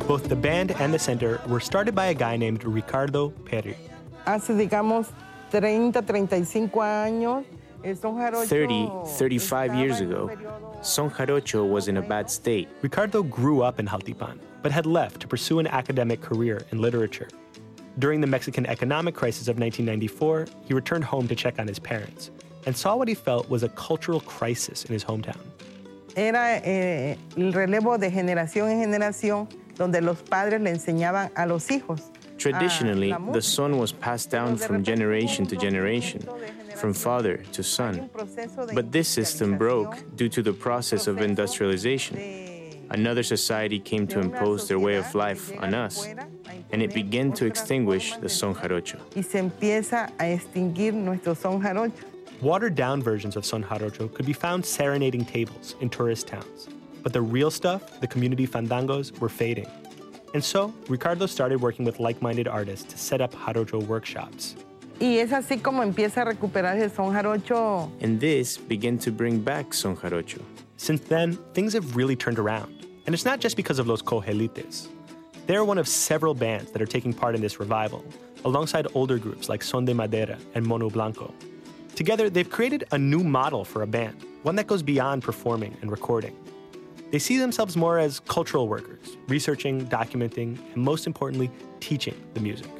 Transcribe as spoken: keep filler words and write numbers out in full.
Both the band and the center were started by a guy named Ricardo Peri. Hace, digamos, treinta, treinta y cinco años, el son jarocho thirty, thirty-five years ago, Son Jarocho was in a bad state. Ricardo grew up in Jaltipan, but had left to pursue an academic career in literature. During the Mexican economic crisis of nineteen ninety-four, he returned home to check on his parents and saw what he felt was a cultural crisis in his hometown. Era eh, el relevo de generación en generación, donde los padres le enseñaban a los hijos. Traditionally, the son was passed down from generation to generation, from father to son. But this system broke due to the process of industrialization. Another society came to impose their way of life on us, and it began to extinguish the son jarocho. Y se empieza a extinguir nuestro son jarocho. Watered-down versions of son jarocho could be found serenading tables in tourist towns. But the real stuff, the community fandangos, were fading. And so, Ricardo started working with like-minded artists to set up jarocho workshops. Y es así como empieza a recuperar el son jarocho. And this began to bring back son jarocho. Since then, things have really turned around. And it's not just because of Los Cojelites. They're one of several bands that are taking part in this revival, alongside older groups like Son de Madera and Mono Blanco. Together, they've created a new model for a band, one that goes beyond performing and recording. They see themselves more as cultural workers, researching, documenting, and most importantly, teaching the music.